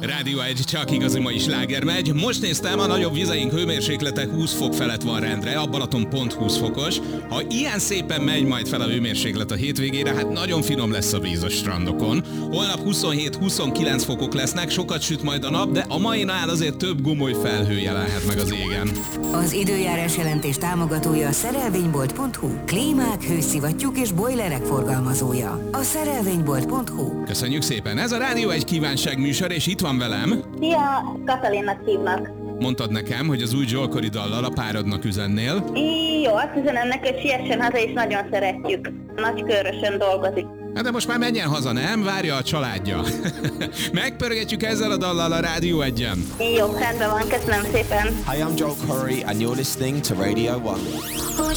Rádió egy csak igazi mai sláger megy. Most néztem, a nagyobb vizeink hőmérséklete 20 fok felett van rendre, a Balaton pont 20 fokos. Ha ilyen szépen megy majd fel a hőmérséklet a hétvégére, hát nagyon finom lesz a víz a strandokon. Holnap 27-29 fokok lesznek, sokat süt majd a nap, de a mainál azért több gomoly felhő jelenhet meg az égen. Az időjárás jelentés támogatója a szerelvénybolt.hu, klímák, hőszivattyúk és bojlerek forgalmazója. A szerelvénybolt.hu. Köszönjük szépen, ez a Rádió egy kívánságműsor, és itt van velem. Szia, Katalinnak hívnak. Mondtad nekem, hogy az új Zsolkori dallal a párodnak üzennél. Jó, azt üzenem neki, hogy siessen haza, és nagyon szeretjük. Nagykörösön dolgozik. Hát de most már menjen haza, nem? Várja a családja. Megpörgetjük ezzel a dallal a Rádió 1-en. Jó, rendben van, köszönöm szépen. Hi, I'm Joel Corey and you're listening to Radio 1.